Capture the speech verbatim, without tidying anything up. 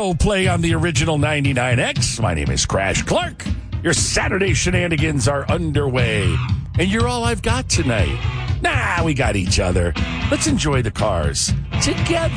Auto Play on the original ninety-nine X. My name is Crash Clark. Your Saturday shenanigans are underway. And you're all I've got tonight. Nah, we got each other. Let's enjoy the cars together.